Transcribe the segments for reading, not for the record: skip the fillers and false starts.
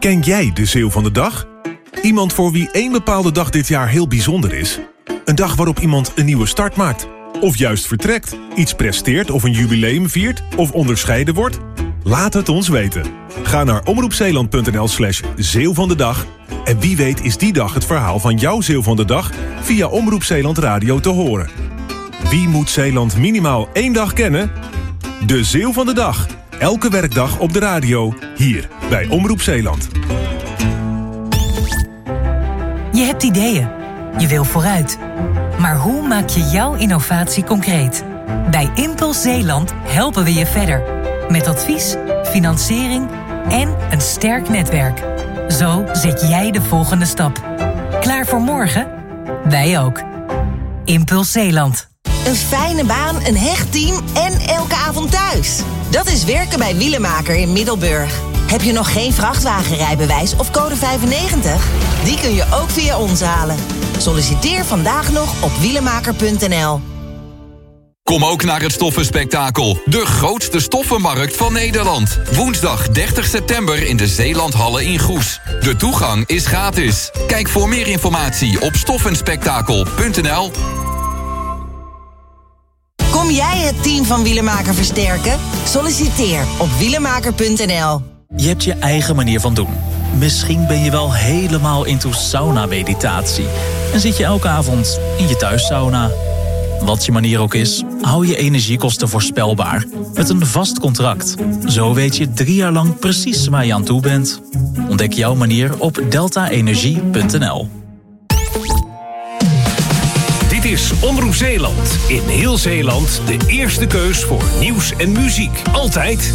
Ken jij de Zeeuw van de dag? Iemand voor wie één bepaalde dag dit jaar heel bijzonder is. Een dag waarop iemand een nieuwe start maakt. Of juist vertrekt, iets presteert of een jubileum viert of onderscheiden wordt. Laat het ons weten. Ga naar omroepzeeland.nl/Zeeuw van de dag. En wie weet is die dag het verhaal van jouw Zeeuw van de dag via Omroep Zeeland Radio te horen. Wie moet Zeeland minimaal 1 dag kennen? De Zeeuw van de dag. Elke werkdag op de radio, hier bij Omroep Zeeland. Je hebt ideeën. Je wil vooruit. Maar hoe maak je jouw innovatie concreet? Bij Impuls Zeeland helpen we je verder. Met advies, financiering en een sterk netwerk. Zo zet jij de volgende stap. Klaar voor morgen? Wij ook. Impuls Zeeland. Een fijne baan, een hecht team en elke avond thuis. Dat is werken bij Wielemaker in Middelburg. Heb je nog geen vrachtwagenrijbewijs of code 95? Die kun je ook via ons halen. Solliciteer vandaag nog op wielemaker.nl. Kom ook naar het Stoffenspektakel. De grootste stoffenmarkt van Nederland. Woensdag 30 september in de Zeelandhallen in Goes. De toegang is gratis. Kijk voor meer informatie op stoffenspektakel.nl. Kom jij het team van Wielemaker versterken? Solliciteer op wielemaker.nl. Je hebt je eigen manier van doen. Misschien ben je wel helemaal into sauna-meditatie. En zit je elke avond in je thuissauna. Wat je manier ook is, hou je energiekosten voorspelbaar. Met een vast contract. Zo weet je 3 jaar lang precies waar je aan toe bent. Ontdek jouw manier op deltaenergie.nl. Dit is Omroep Zeeland. In heel Zeeland de eerste keus voor nieuws en muziek. Altijd.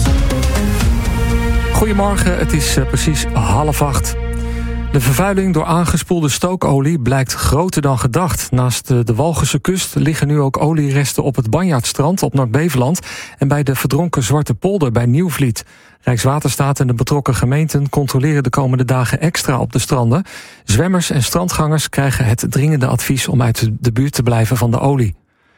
Goedemorgen, het is precies 7:30. De vervuiling door aangespoelde stookolie blijkt groter dan gedacht. Naast de Walgense kust liggen nu ook olieresten op het Banjaardstrand op Noord-Beveland en bij de verdronken Zwarte Polder bij Nieuwvliet. Rijkswaterstaat en de betrokken gemeenten controleren de komende dagen extra op de stranden. Zwemmers en strandgangers krijgen het dringende advies om uit de buurt te blijven van de olie.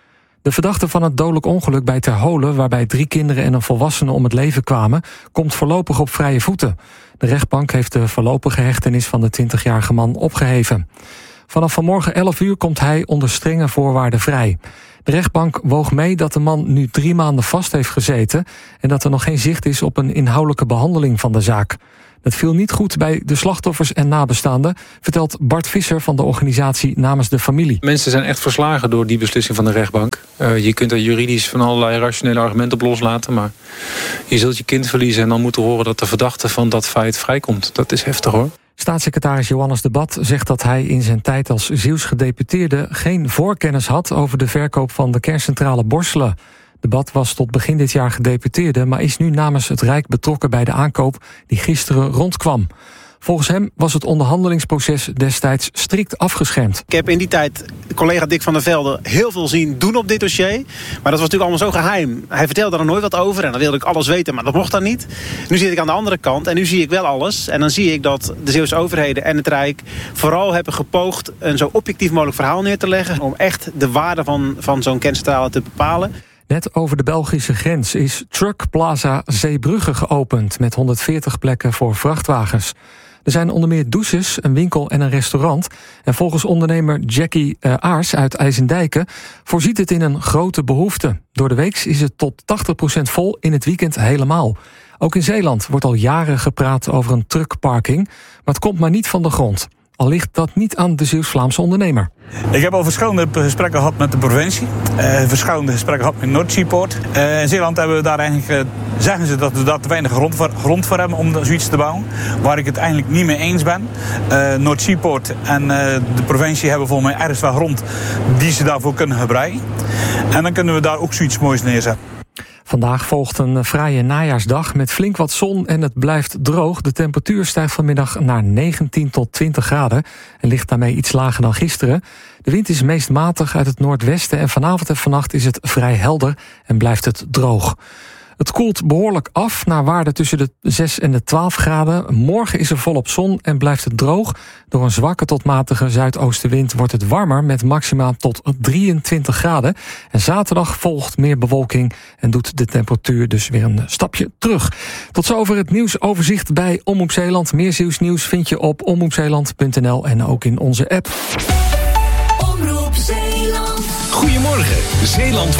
De verdachte van het dodelijk ongeluk bij Terholen, waarbij 3 kinderen en een volwassene om het leven kwamen, komt voorlopig op vrije voeten. De rechtbank heeft de voorlopige hechtenis van de 20-jarige man opgeheven. Vanaf vanmorgen 11 uur komt hij onder strenge voorwaarden vrij. De rechtbank woog mee dat de man nu 3 maanden vast heeft gezeten en dat er nog geen zicht is op een inhoudelijke behandeling van de zaak. Dat viel niet goed bij de slachtoffers en nabestaanden, vertelt Bart Visser van de organisatie Namens de Familie. Mensen zijn echt verslagen door die beslissing van de rechtbank. Je kunt er juridisch van allerlei rationele argumenten op loslaten, maar je zult je kind verliezen en dan moeten horen dat de verdachte van dat feit vrijkomt. Dat is heftig, hoor. Staatssecretaris Johannes de Bat zegt dat hij in zijn tijd als Zeeuws gedeputeerde geen voorkennis had over de verkoop van de kerncentrale Borselen. De Bat was tot begin dit jaar gedeputeerde, maar is nu namens het Rijk betrokken bij de aankoop die gisteren rondkwam. Volgens hem was het onderhandelingsproces destijds strikt afgeschermd. Ik heb in die tijd collega Dick van der Velde heel veel zien doen op dit dossier. Maar dat was natuurlijk allemaal zo geheim. Hij vertelde er nooit wat over en dan wilde ik alles weten, maar dat mocht dan niet. Nu zit ik aan de andere kant en nu zie ik wel alles. En dan zie ik dat de Zeeuwse overheden en het Rijk vooral hebben gepoogd een zo objectief mogelijk verhaal neer te leggen om echt de waarde van zo'n kerncentrale te bepalen. Net over de Belgische grens is Truck Plaza Zeebrugge geopend met 140 plekken voor vrachtwagens. Er zijn onder meer douches, een winkel en een restaurant. En volgens ondernemer Jackie Aars uit IJsendijken voorziet het in een grote behoefte. Door de week is het tot 80% vol, in het weekend helemaal. Ook in Zeeland wordt al jaren gepraat over een truckparking, maar het komt maar niet van de grond. Al ligt dat niet aan de Zeeuws-Vlaamse ondernemer. Ik heb al verschillende gesprekken gehad met de provincie. Verschillende gesprekken gehad met Noordseapoort. In Zeeland hebben we daar eigenlijk, zeggen ze dat we daar te weinig grond voor hebben om zoiets te bouwen. Waar ik het eigenlijk niet mee eens ben. Noordseapoort en de provincie hebben volgens mij ergens wel grond die ze daarvoor kunnen gebruiken. En dan kunnen we daar ook zoiets moois neerzetten. Vandaag volgt een fraaie najaarsdag met flink wat zon en het blijft droog. De temperatuur stijgt vanmiddag naar 19 tot 20 graden en ligt daarmee iets lager dan gisteren. De wind is meest matig uit het noordwesten en vanavond en vannacht is het vrij helder en blijft het droog. Het koelt behoorlijk af naar waarde tussen de 6 en de 12 graden. Morgen is er volop zon en blijft het droog. Door een zwakke tot matige zuidoostenwind wordt het warmer met maxima tot 23 graden. En zaterdag volgt meer bewolking en doet de temperatuur dus weer een stapje terug. Tot zover het nieuwsoverzicht bij Omroep Zeeland. Meer Zeeuws-nieuws vind je op omroepzeeland.nl en ook in onze app. Omroep Zeeland. Goedemorgen, Zeeland